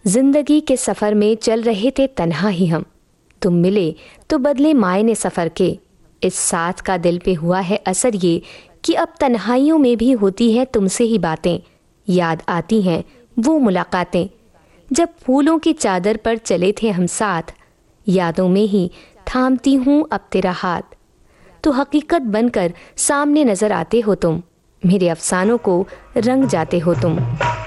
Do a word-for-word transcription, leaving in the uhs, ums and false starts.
जिंदगी के सफ़र में चल रहे थे तन्हा ही हम, तुम मिले तो बदले मायने सफ़र के। इस साथ का दिल पे हुआ है असर ये कि अब तन्हाइयों में भी होती है तुमसे ही बातें। याद आती हैं वो मुलाकातें जब फूलों की चादर पर चले थे हम साथ। यादों में ही थामती हूँ अब तेरा हाथ, तो हकीकत बनकर सामने नज़र आते हो तुम। मेरे अफसानों को रंग जाते हो तुम।